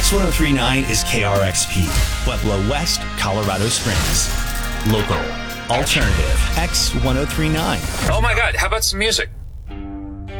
X1039 is KRXP, Pueblo West, Colorado Springs. Local, alternative, X1039. Oh my God, how about some music?